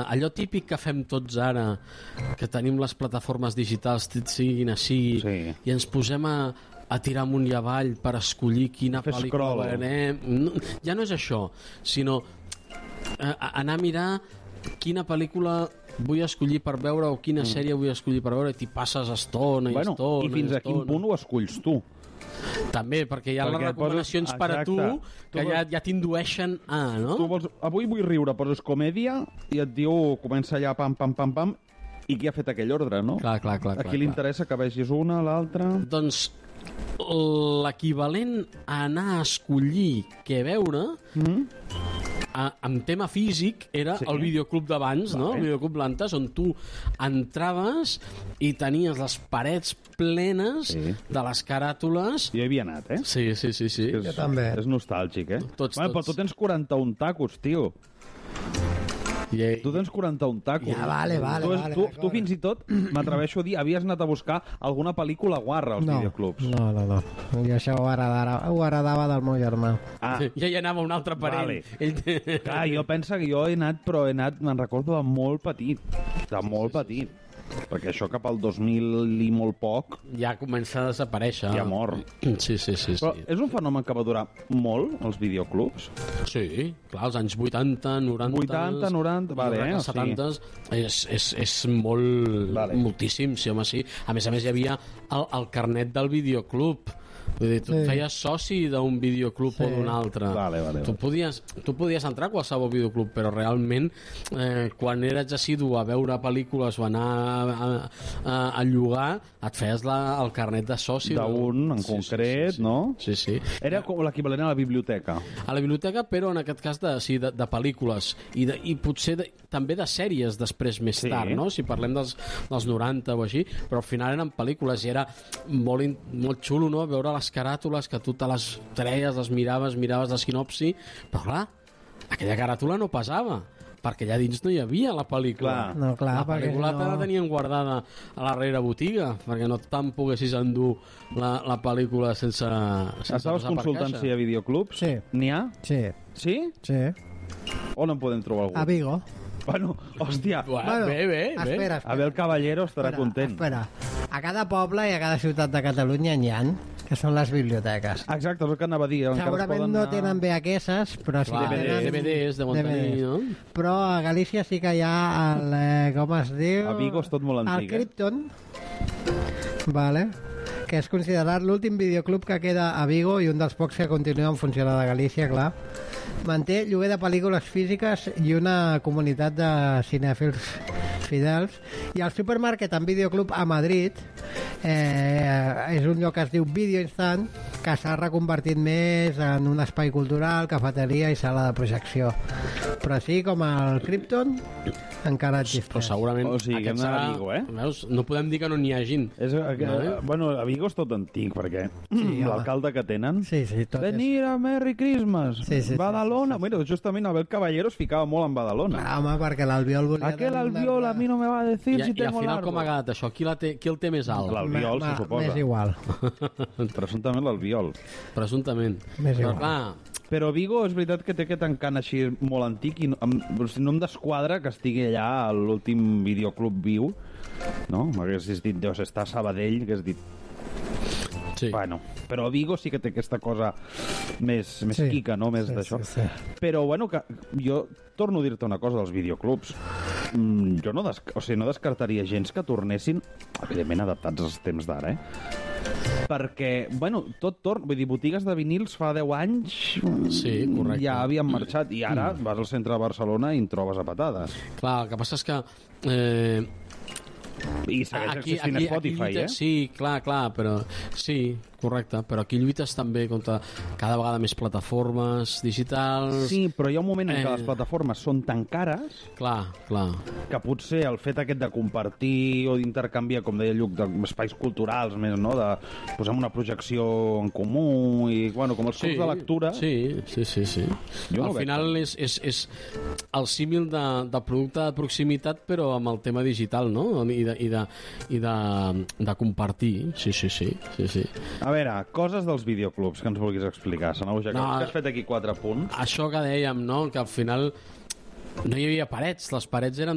allò típic que fem tots ara, que tenim les plataformes digitals, siguin així, i ens posem a tirar amunt i avall per escollir quina pel·lícula veurem. No, ja no és això, sinó anar a mirar quina pel·lícula vull escollir per veure o quina sèrie vull escollir per veure, i t'hi passes estona i estona. I fins a quin punt ho esculls tu? També, perquè hi ha les recomanacions per a tu que ja t'indueixen no? Tu vols, avui vull riure, poses comèdia i et diu, comença allà pam, pam, pam, pam, i qui ha fet aquell ordre, no? Clar. A qui li interessa que vegis una, l'altra... Doncs l'equivalent a anar a escollir què veure en tema físic era el videoclub d'abans, no? El videoclub Lantes, on tu entraves i tenies les parets plenes de les caràtules. Jo hi havia anat, Sí. Jo també. És nostàlgic, Tots. Però tu tens 41 tacos, tio. Tu tens 41 tacos. Ja, vale. Tu fins i tot, m'atreveixo a dir, havies anat a buscar alguna pel·lícula guarra als videoclubs. No. Jo això ho heredava del meu germà. Ja hi anava un altre parell. Clar, jo penso que jo he anat, me'n recordo de molt petit. Perquè això cap al 2000 i molt poc ja comença a desaparèixer. Ja mor. Sí. Però és un fenomen que va durar molt, els videoclubs? Sí, clar, als anys 80, 90, vale, els 70 és molt, moltíssim, sí, home, sí. A més, hi havia el carnet del videoclub. Vull dir, tu et feies soci d'un videoclub o d'un altre. Tu podies entrar a qualsevol videoclub, però realment quan eres assidu a veure pel·lícules o anar a llogar, et feies el carnet de soci d'un en concret, no? Sí. Era com l'equivalent a la biblioteca. A la biblioteca, però en aquest cas de pel·lícules i potser també de sèries després més tard, no? Si parlem dels 90 o així, però al final eren pel·lícules i era molt xulo, no? Veure les caràtules, que tu te les treies, les miraves la sinopsi, però clar, aquella caràtula no pesava, perquè allà dins no hi havia la pel·lícula. La pel·lícula te la tenien guardada a la darrere botiga, perquè no te'n poguessis endur la pel·lícula sense Estaves consultant si hi ha videoclubs? Sí. N'hi ha? Sí. Sí? Sí. On en podem trobar algun? A Vigo. Bueno, hòstia. Bé. Espera. Abel Caballero estarà content. Espera. A cada poble i a cada ciutat de Catalunya n'hi ha, que són les biblioteques. Exacte, és el que anava a dir. Segurament no tenen VHS, però sí que tenen... DVDs, deuen tenir, no? Però a Galícia sí que hi ha com es diu... A Vigo és tot molt antic. El Krypton, que és considerat l'últim videoclub que queda a Vigo i un dels pocs que continua en funcionar de Galícia, clar. Manté lloguer de pel·lícules físiques i una comunitat de cinèfils fidels. I el supermarket en videoclub a Madrid és un lloc que es diu Video Instant, que s'ha reconvertit més en un espai cultural, cafeteria i sala de projecció. Però sí, com el Krypton, encara existeix. Però segurament que hem d'anar a Vigo, veus? No podem dir que no n'hi hagin. Bueno, a Vigo és tot antic, perquè l'alcalde que tenen... tot venir a Merry Christmas, Badalona... Bueno, justament Abel Caballero es ficava molt en Badalona. Home, perquè l'Albiol volia... Aquel Albiol a mi no me va a decir si tengo largo. I al final com ha quedat això? Qui el té més alt? L'Albiol, se suposa. M'és igual. Presumptament l'Albiol. Presumptament. Però clar... Però Vigo és veritat que té aquest encant així molt antic i no em desquadra que estigui allà a l'últim videoclub viu, no? M'haguessis dit, deus estar a Sabadell, que has dit... Sí. Bueno, però Vigo sí que té aquesta cosa més quica, no? Més d'això. Sí. Però, bueno, que jo torno a dir-te una cosa dels videoclubs. Jo no descartaria gens que tornessin, evidentment adaptats als temps d'ara, perquè, bueno, tot torna... Vull dir, botigues de vinils fa 10 anys ja havien marxat i ara vas al centre de Barcelona i en trobes a patades. Clar, el que passa és que... I segueix existint Spotify, lluites, sí, clar, però sí, correcte, però aquí lluites també contra cada vegada més plataformes digitals. Sí, però hi ha un moment en què les plataformes són tan cares que potser el fet aquest de compartir o d'intercanviar, com deia Lluc, d'espais culturals més, no? De posar una projecció en comú i, bueno, com els clubs de lectura. Sí. Al final és el símil de producte de proximitat, però amb el tema digital, no? I de compartir. Sí. A veure, coses dels videoclubs que ens vulguis explicar, Sanauja, que has fet aquí 4 punts. Això que dèiem, no? Que al final no hi havia parets, les parets eren